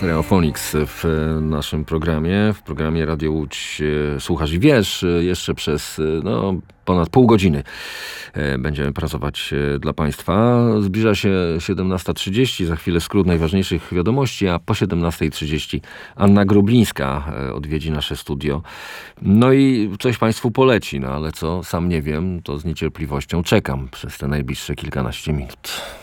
Stereophonics w naszym programie. W programie Radio Łódź Słuchasz i Wiesz. Jeszcze przez ponad pół godziny będziemy pracować dla Państwa. Zbliża się 17:30. Za chwilę skrót najważniejszych wiadomości, a po 17:30 Anna Grublińska odwiedzi nasze studio. No i coś Państwu poleci, ale co, sam nie wiem, to z niecierpliwością czekam przez te najbliższe kilkanaście minut.